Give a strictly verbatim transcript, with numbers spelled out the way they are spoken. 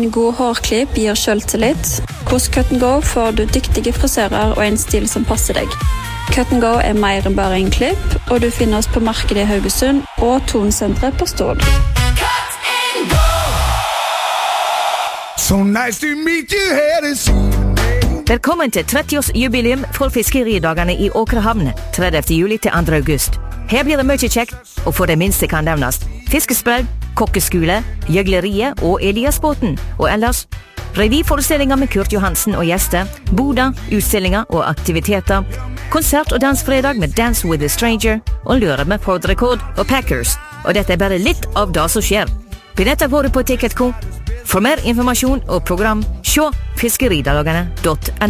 En god hårklipp gir selvtillit. Hos Cut and Go får du dyktige frisører og en stil som passer deg. Cut and Go er mer enn bare en klipp, og du finner oss på markedet i Haugesund og Tonsenteret på Stål. So nice to meet you here this Velkommen til tretti-årsjubileum for Fiskeridagene i Åkrehamn, tredivte juli til andre august. Her blir det mye kjekt, og for det minste kan nevnes fiskesprell, kokkeskole, gjøgleriet og Eliasbåten, og ellers revyforestillinger med Kurt Johansen og gjester, boda, utstillinger og aktiviteter, konsert og dansfredag med Dance with a Stranger, og lørdag med Ford Record og Packers, og dette er bare litt av det som skjer. Billetter våre på Ticketco. For mer informasjon og program, se fiskeridagene punktum no.